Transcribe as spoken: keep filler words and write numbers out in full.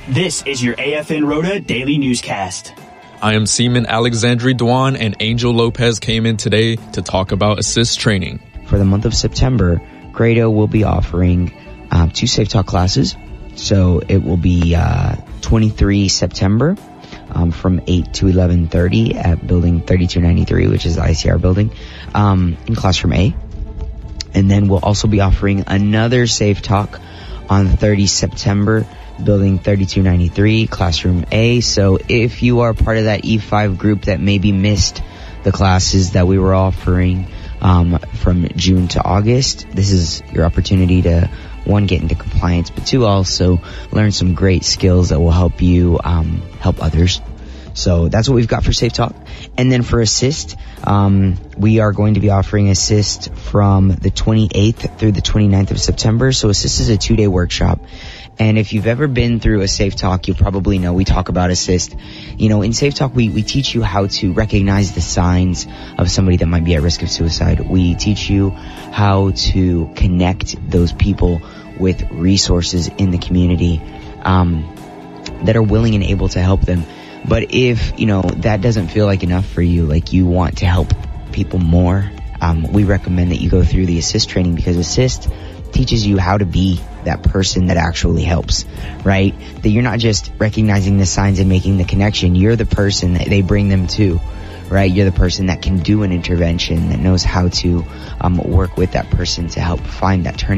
This is your A F N Rota Daily Newscast. I am Seaman Alexandri Dwan, and Angel Lopez came in today to talk about assist training. For the month of September, Grado will be offering uh, two Safe Talk classes. So it will be uh, twenty-three September um, from eight to eleven thirty at building thirty-two ninety-three, which is the I C R building, um, in classroom A. And then we'll also be offering another Safe Talk on the thirtieth September, building thirty-two ninety-three, classroom A. So if you are part of that E five group that maybe missed the classes that we were offering um, from June to August, this is your opportunity to, one, get into compliance, but two, also learn some great skills that will help you um, help others. So that's what we've got for Safe Talk. And then for Assist, um, we are going to be offering Assist from the twenty-eighth through the twenty-ninth of September. So Assist is a two-day workshop. And if you've ever been through a Safe Talk, you'll probably know we talk about Assist. You know, in Safe Talk, we, we teach you how to recognize the signs of somebody that might be at risk of suicide. We teach you how to connect those people with resources in the community um, that are willing and able to help them. But if, you know, that doesn't feel like enough for you, like you want to help people more, um, we recommend that you go through the Assist training, because Assist teaches you how to be that person that actually helps, right? That you're not just recognizing the signs and making the connection. You're the person that they bring them to, right? You're the person that can do an intervention, that knows how to um, work with that person to help find that turning